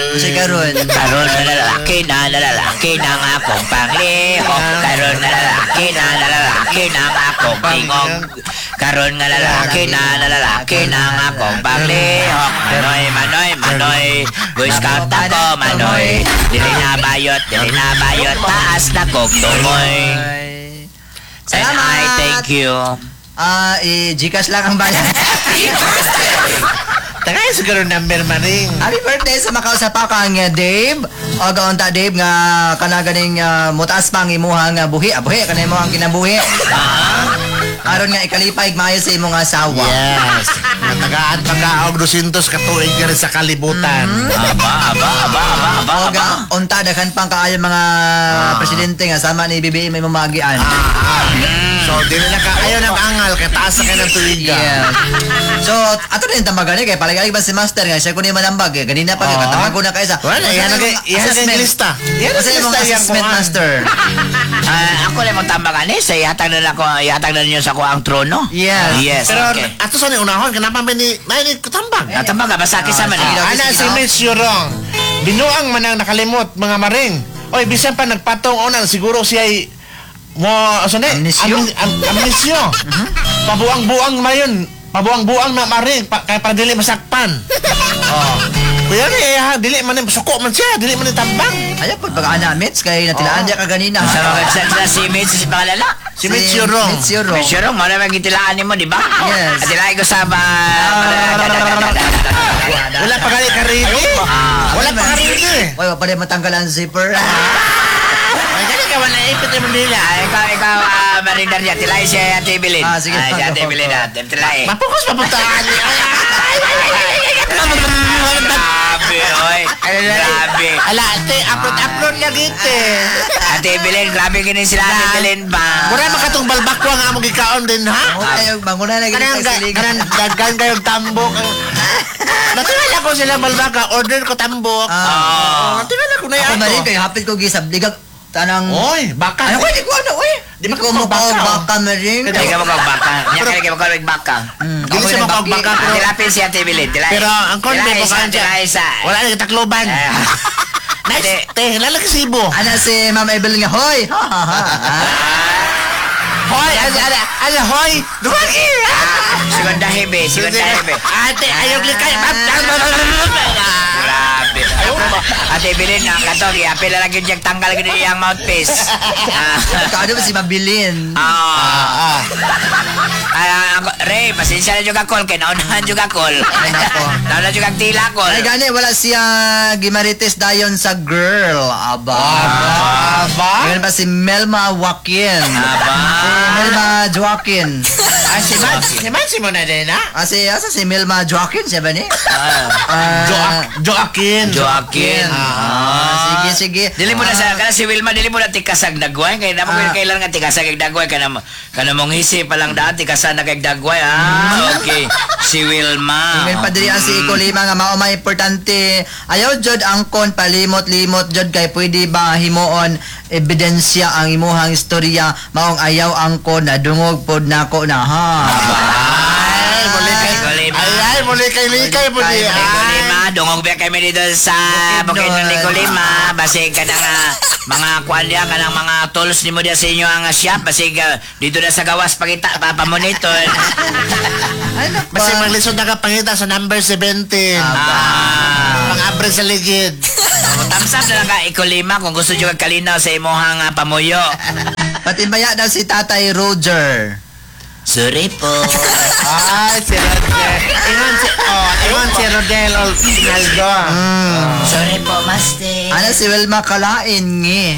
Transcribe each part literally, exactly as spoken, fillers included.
Si karon. Karon na lalaki na lalaki na nga akong panglihok. Karon na lalaki na lalaki na nga akong tingog. Karon nga lalaki na lalaki na nga akong panglihok. Manoy, manoy, manoy. Boy Scout ako, manoy. Dili na bayot, dili na bayot. Taas na kog tungoy. And I thank you. Ah, eh, Gcash lang ang bayan. Tagay siguro number maring. Happy birthday sa makausap ako ang uh, Dave. O gaon ta Dave nga kanaganing uh, mutaas pang imuhang uh, buhi. Ah, buhi kanay mo ang kinabuhi. Aron nga ikalipay maayo sa imong asawa. Yes. Natagaan pagkaog dusintos katuig ka rin sa kalibutan. Aba, aba, aba, aba, aba, O aba. ga unta daghan pang kaayo mga presidente nga sama ni B B M may mamagian. Ah, so, dili na ka ayaw na maangal kaya taas sa kanyang tuwiga. Yeah. So, ato rin tambagan eh, kaya palagalig ba si Master nga, siya kunin manambag eh, ganina pa, Oo. katamag ko na kaisa. Wala, yan ang yan ang lista. Yan ang Kasi yung lista mga yung assessment kuhan. Master. Ah, ako rin magtambagan eh. Sa ihatag na lang ko, ihatag na ninyo sa ko ang trono. Yes. Yes, Pero okay. ato sa ni unahon, kanapa ba ni may ni kutambang? Natambag ka, basta kisama sige daw. na. Ana si Miss Yurong. Binuang man ang nakalimot mga maring. Oy, bisan pa nagpatong unang siguro siya ay mo aso ni Amnesyo? Am- am- amnesyo. Pabuang-buang mayon. Pabuang-buang na maring pa, kay para dili masakpan. Oh. Kuya ni ha, dili man ni suko man siya, dili man ni tambang. Ayaw po, pag-ana, Mitz, kay natilaan Oo. niya ka ganina. Sa mga sa, sa si Mitch, si pangalala. Si Miss Yurong. Mitz Yurong. Mitch Yurong, mo naman gitilaan ni mo, di ba? Yes. At tilaan ko sa ba... Wala pa gali ka ready. Wala pa ka ready. Uy, wala pa rin matanggal ang zipper. Ay, gali ka wala ipit mo nila. Ah, ikaw, ikaw, uh, marindar niya. Tilay siya, Ate Bilin. Ah, sige. Ah, si Ate Bilin na. Tilay. Mapukus papuntaan niya. Grabe, oy. Grabe. Ala, ate, upload-upload niya gite. Ate Bilin, grabe ganun sila Ate Bilin ba? Mura makatong balbakwa nga mo gikaon din, ha? Okay, bangunan na Kanang ganito sa kanang dagan kayong tambok. Natingala ko sila balbaka, order ko tambok. Ah. Oh, tingala ko na Ako yan. marin, kay hapit ko gisab. Digag, tanang... Oy, baka. Ano ko, hindi ko ano, uy. Di ba ko ka mo baka, oh? baka marin. Hindi ka makagbaka. Niya ka rin makagbaka. Hmm, Dili ako siya rin makagbaka, baki. pero- Tilapin si Ate Bilin. Tilay. Pero ang konde Tilay ko isa, kanja. tilay isa. Wala na takloban. Eh. Nice. Te, lalaki sibo. Ana si Mama Evelyn nga, hoy! Ha, ha, ha. Hoy, ala, ala, ala, hoy. Duwagi. Segunda hebe, segunda hebe. Ate, ayaw likay. Grabe. Ate Bilin, ang katog, i-apil na lang yung diyang tanggal ko yung mouthpiece. Kado ba si Mabilin? Ah. Ah, ako- Ray, pasensya na juga call kay naunahan juga call. Ay, nako. Naunahan juga tila call. Ay, gani, wala siya gimarites dayon sa girl. Aba. Aba? Ganun pa si Melma Joaquin. Aba. Si Melma Joaquin. Ah, si Man, si Man, si mo na din, ha? Ah, si, asa si Melma Joaquin, siya ba ni? Ah. Ah, Joak, Joaquin. Joaquin. Ah, sige, sige. Dili mo na sa kana si Wilma dili mo na tikasag dagway kay namo Ah. kailan nga tikasag ag dagway kana kana mong hisi pa lang daan tikasag na kay dagway ah. Okay. Si Wilma. Email pa diri ang si Iko Lima nga mao may importante. Ayaw jud angkon palimot-limot jud kay pwede ba himuon ebidensya ang imuhang istorya maong ayaw angkon na dungog pod nako na ha. Ay, muli kay, Kulima. ay, ay, muli kay Likay, muli. Likay, Nicolima, dungog ba kami dito sa Bukid ng Nicolima. Basig ka ng ah, mga kuan diya, ka ng mga tools ni mo diya sa inyo ang ah, shop. Basig ah, dito na sa gawas pagita, papamonitor. Ano pa? Basta maglisod na kapangita sa number seventeen. Ah. Pang-abre sa ligid. Thumbs up na lang ka, Icolima, kung gusto nyo kalinaw sa imuhang ah, pamuyo. Patimbaya daw si Tatay Roger. Sorry po. Ay, si Rodel. Ingon si, oh, ingon si Rodel o Sinaldo. Sorry po, Master. Ano si Wilma Kalain ngi.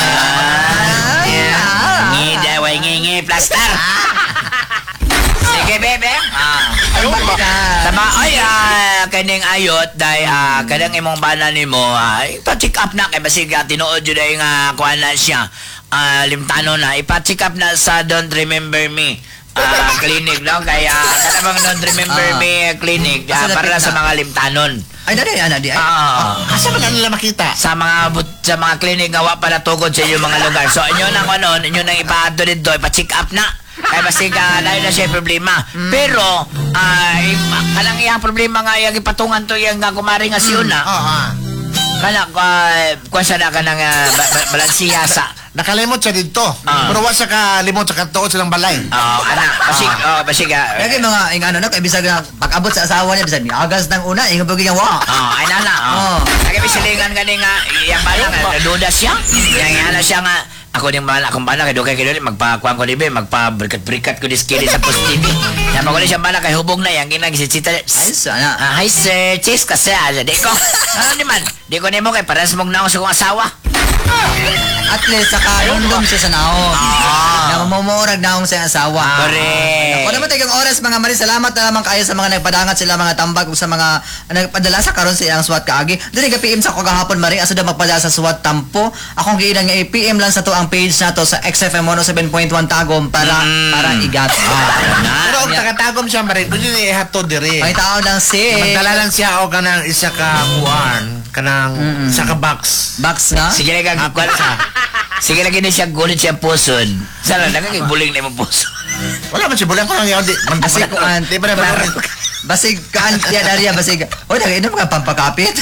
Ngi, daway, ngi, ngi, plaster. Sige, bebe. Ah. Tama, ay, ah, kaning ayot, dahil, ah, kadang imong bana ni mo, ay, ipa-check up na, kay basig, ah, tinuod yun dahil nga, kuha na siya, ah, limtano na, ipa-check up na sa Don't Remember Me, ah, clinic, no? Kaya, kanamang Don't Remember Ah. Me clinic, ah, Asa para lapit sa na? mga limtanon. Ay, dali, ana di. Ay. Ah. Asa ba na nila makita? Sa mga but, sa mga clinic nga wa pa natugod sa inyong mga lugar. So inyo nang ano, inyo nang ipaadto dito, ipa-check up na. Kaya basta ka dahil na siya problema. Pero ay kanang iyang problema nga iyang ipatungan to iyang nga kumari nga si Una. Oo. Kana ko, kung saan ka ng uh, balansiya sa... Nakalimot siya dito. Ah. Pero wa siya kalimot sa katuod silang balay. Oh, anak, basig, oh, basig, ah, Lagi mga ing ano na kay bisag na pag-abot sa asawa niya bisag ni agas ng una ing pagiging wa. oh, ay nana, oh. Lagi bisilingan gani nga, yung bala nga, naduda siya. Yang ana siya nga, ako din bala, akong bala, kay Dukay kay Dukay, magpakuhan ko ni Be, magpa-brikat-brikat ko diskili sa post T V. Nama ko na siya bala, kay hubong na, yung ginagisitsita, Ay sana. ah, hi sir, cheese kasi, ah, di ko, ano di man, di ko nimo kay paras mong naong sa kong asawa. At least saka rundom siya sa naong. Na mamumurag naong sa asawa. Correct. Ako naman tayong oras mga mari, salamat na naman kayo sa mga nagpadangat sila mga tambag ug sa mga nagpadala sa karon sa iyang SWAT kaagi. Dili ka P M sa ko gahapon mari asa daw magpadala sa SWAT tampo. Akong giilang nga i-P M lang sa to ang page nato sa X F M one oh seven point one Tagum para Mm. para igat. Pero Ah, ang tagatagom siya marin, doon yun ihato diri. May tao lang si Magdala lang siya o kanang isa ka kuan, kanang isa ka box. box nga. sige lang kang kuwan sa. Sige lagi na siya gulit siya pusod. Sana nagkakabuling na yung puso. Wala man siya bulan ko lang yun. Di, man, Basig man- kuan. Di ba na ba? Basig kaan ya Daria basig. Oy nagainom ka pampakapit.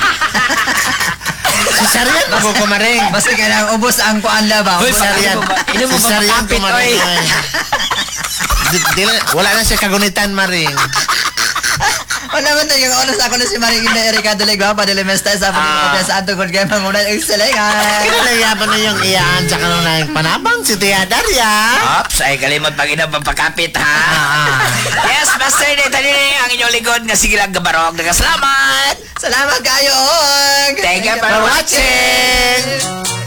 Si Sarian ako kumaring. Basig ka nang ubos ang kuan la ba? Hoy, Ubos Sarian. ang- Ino mo Si ba Sarian makapit, kumaring. oy? Di- di- Wala na siya kagunitan maring. Wala man tayo yung oras ako na si Marikina Erika Delegua pa dili mesta sa Ah. pagkakopya sa ato kung kaya manguna yung silingan. Kinalayapan na yung iyaan sa kanunang panabang si Tia Daria. Ops, ay kalimot pag ina pampakapit ha. Yes, Master Day, tali ang inyong ligod nga sige lang gabarog. Nagasalamat. Salamat kayo. Thank you for watching.